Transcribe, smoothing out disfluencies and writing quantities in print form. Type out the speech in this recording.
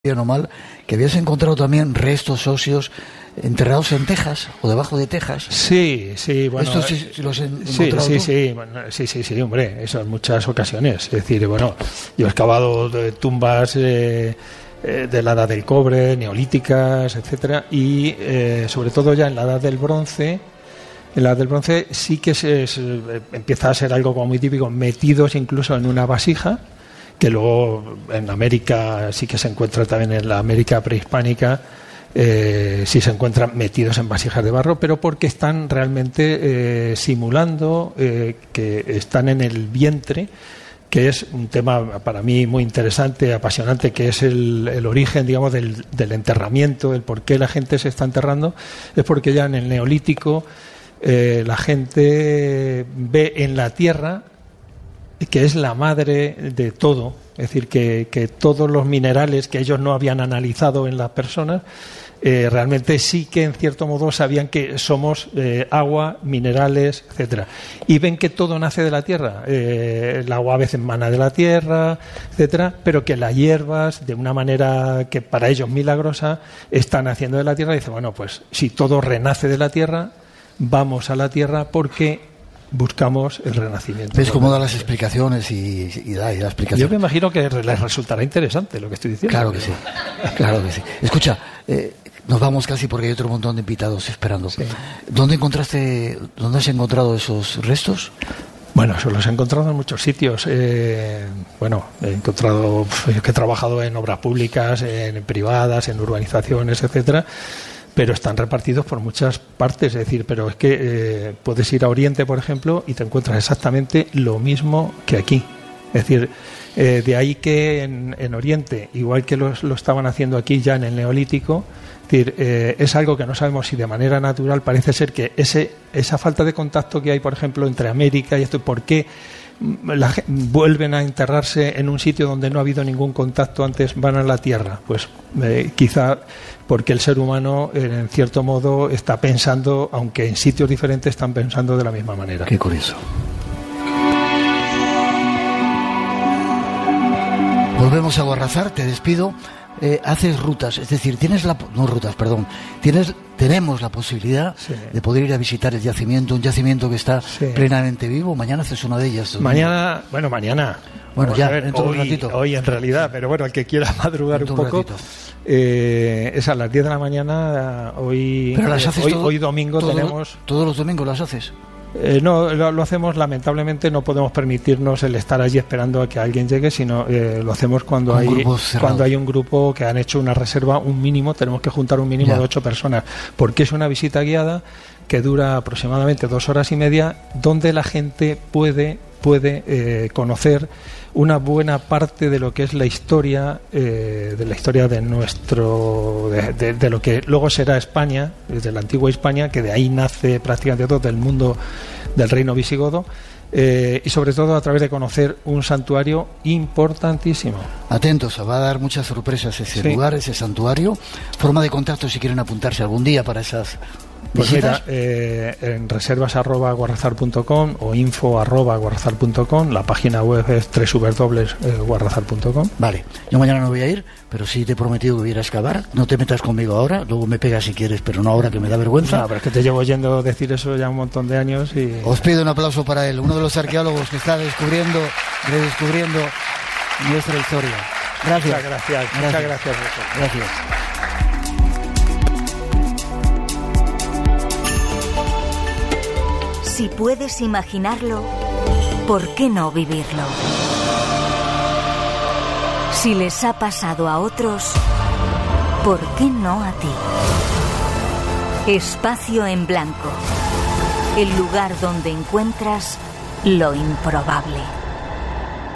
bien o mal, que habías encontrado también restos óseos enterrados en Texas o debajo de Texas. Sí, bueno. ¿Estos sí los he encontrado tú? Sí, hombre, eso en muchas ocasiones. Es decir, bueno, yo he excavado tumbas de la edad del cobre, neolíticas, etcétera, y sobre todo ya en la edad del bronce. En la edad del bronce sí que empieza a ser algo como muy típico, metidos incluso en una vasija, que luego en América sí que se encuentra también, en la América prehispánica, sí se encuentran metidos en vasijas de barro, pero porque están realmente simulando que están en el vientre, que es un tema para mí muy interesante, apasionante, que es el origen, digamos, del enterramiento, el por qué la gente se está enterrando. Es porque ya en el Neolítico la gente ve en la tierra que es la madre de todo, es decir, que todos los minerales que ellos no habían analizado en las personas, realmente sí que en cierto modo sabían que somos agua, minerales, etcétera, y ven que todo nace de la tierra. El agua a veces emana de la tierra, etcétera, pero que las hierbas, de una manera que para ellos milagrosa, están naciendo de la tierra. Y dicen, bueno, pues si todo renace de la tierra, vamos a la tierra porque buscamos el renacimiento. ¿Ves cómo da las explicaciones y da explicaciones? Yo me imagino que les resultará interesante lo que estoy diciendo. Claro que sí, claro que sí. Escucha, nos vamos casi porque hay otro montón de invitados esperando. Sí. ¿Dónde has encontrado esos restos? Bueno, eso los he encontrado en muchos sitios. He encontrado, que he trabajado en obras públicas, en privadas, en urbanizaciones, etcétera. Pero están repartidos por muchas partes, es decir, pero es que puedes ir a Oriente, por ejemplo, y te encuentras exactamente lo mismo que aquí. Es decir, de ahí que en Oriente, igual que lo estaban haciendo aquí ya en el Neolítico, es decir, es algo que no sabemos si de manera natural, parece ser que esa falta de contacto que hay, por ejemplo, entre América y esto, ¿por qué vuelven a enterrarse en un sitio donde no ha habido ningún contacto antes, van a la Tierra? Pues quizá porque el ser humano, en cierto modo, está pensando, aunque en sitios diferentes están pensando de la misma manera. Qué curioso. Volvemos a Guarrazar, te despido. Haces rutas, es decir, tenemos la posibilidad de poder ir a visitar el yacimiento, un yacimiento que está plenamente vivo. Mañana haces una de ellas. Mañana. Bueno, ya, dentro de un ratito. Hoy en realidad, pero bueno, el que quiera madrugar un poco, es a las 10 de la mañana, hoy domingo tenemos... ¿Todos los domingos las haces? No, lo hacemos, lamentablemente no podemos permitirnos el estar allí esperando a que alguien llegue, sino lo hacemos cuando hay un grupo que han hecho una reserva, un mínimo, tenemos que juntar un mínimo de 8 personas, porque es una visita guiada que dura aproximadamente 2 horas y media, donde la gente puede conocer una buena parte de lo que es la historia de nuestro de lo que luego será España, desde la antigua España, que de ahí nace prácticamente todo, del mundo del reino visigodo, y sobre todo a través de conocer un santuario importantísimo. Atentos, va a dar muchas sorpresas ese lugar, ese santuario. Forma de contacto si quieren apuntarse algún día para esas pues mira, en reservas@guarrazar.com o info@guarrazar.com. La página web es www.guarrazar.com. Vale, yo mañana no voy a ir, pero sí te he prometido que voy a ir a excavar. No te metas conmigo ahora, luego me pegas si quieres, pero no ahora, que me da vergüenza. No, pero es que te llevo oyendo decir eso ya un montón de años y... Os pido un aplauso para él, uno de los arqueólogos que está redescubriendo nuestra historia. Gracias. Muchas gracias. Gracias. Si puedes imaginarlo, ¿por qué no vivirlo? Si les ha pasado a otros, ¿por qué no a ti? Espacio en Blanco, el lugar donde encuentras lo improbable.